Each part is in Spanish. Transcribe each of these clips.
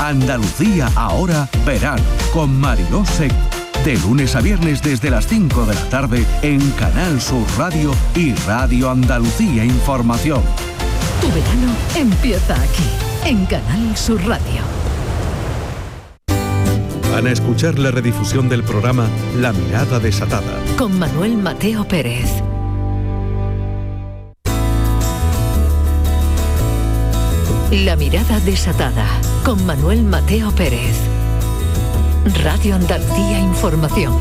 Andalucía ahora, verano, con Mariló Seco. De lunes a viernes desde las 5 de la tarde en Canal Sur Radio y Radio Andalucía Información. Tu verano empieza aquí, en Canal Sur Radio. Van a escuchar la redifusión del programa La Mirada Desatada. Con Manuel Mateo Pérez. La Mirada Desatada, con Manuel Mateo Pérez. Radio Andalucía Información.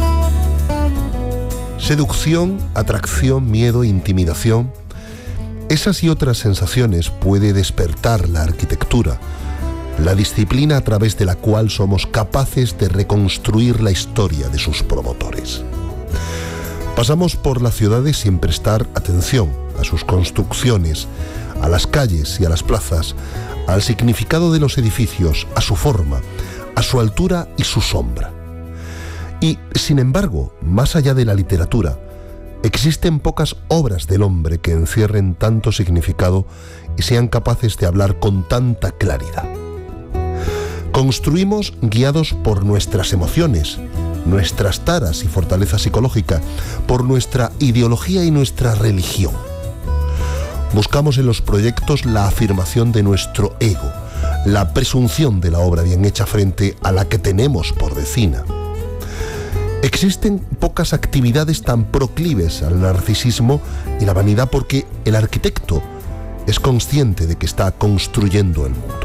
Seducción, atracción, miedo, intimidación. Esas y otras sensaciones puede despertar la arquitectura, la disciplina a través de la cual somos capaces de reconstruir la historia de sus promotores. Pasamos por las ciudades sin prestar atención a sus construcciones, a las calles y a las plazas, al significado de los edificios, a su forma, a su altura y su sombra. Y, sin embargo, más allá de la literatura, existen pocas obras del hombre que encierren tanto significado y sean capaces de hablar con tanta claridad. Construimos guiados por nuestras emociones, nuestras taras y fortaleza psicológica, por nuestra ideología y nuestra religión. Buscamos en los proyectos la afirmación de nuestro ego, la presunción de la obra bien hecha frente a la que tenemos por vecina. Existen pocas actividades tan proclives al narcisismo y la vanidad porque el arquitecto es consciente de que está construyendo el mundo.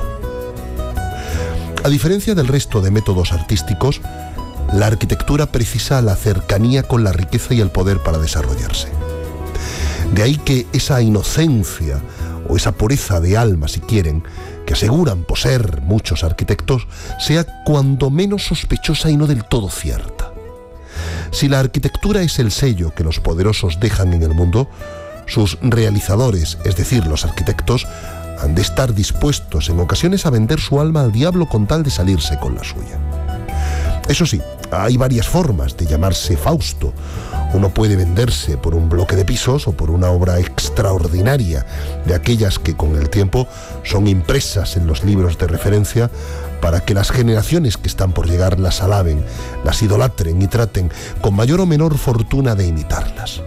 A diferencia del resto de métodos artísticos, la arquitectura precisa la cercanía con la riqueza y el poder para desarrollarse. De ahí que esa inocencia o esa pureza de alma, si quieren, que aseguran poseer muchos arquitectos, sea cuando menos sospechosa y no del todo cierta. Si la arquitectura es el sello que los poderosos dejan en el mundo, sus realizadores, es decir, los arquitectos, han de estar dispuestos en ocasiones a vender su alma al diablo con tal de salirse con la suya. Eso sí, hay varias formas de llamarse Fausto. Uno puede venderse por un bloque de pisos o por una obra extraordinaria, de aquellas que con el tiempo son impresas en los libros de referencia para que las generaciones que están por llegar las alaben, las idolatren y traten con mayor o menor fortuna de imitarlas.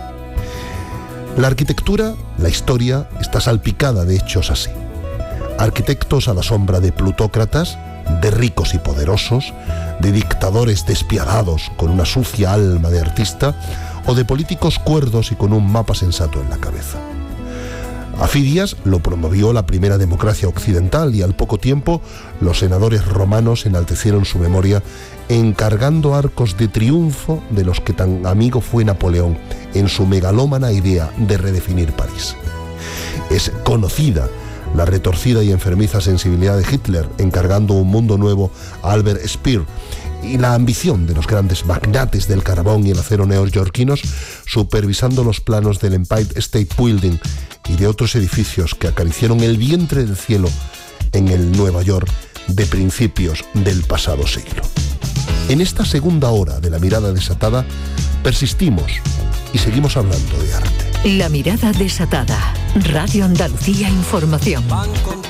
La arquitectura, la historia, está salpicada de hechos así. Arquitectos a la sombra de plutócratas, de ricos y poderosos, de dictadores despiadados con una sucia alma de artista o de políticos cuerdos y con un mapa sensato en la cabeza. A Fidias lo promovió la primera democracia occidental y al poco tiempo los senadores romanos enaltecieron su memoria encargando arcos de triunfo de los que tan amigo fue Napoleón en su megalómana idea de redefinir París. Es conocida la retorcida y enfermiza sensibilidad de Hitler encargando un mundo nuevo a Albert Speer y la ambición de los grandes magnates del carbón y el acero neoyorquinos supervisando los planos del Empire State Building y de otros edificios que acariciaron el vientre del cielo en el Nueva York de principios del pasado siglo. En esta segunda hora de La Mirada Desatada persistimos y seguimos hablando de arte. La Mirada Desatada. Radio Andalucía Información.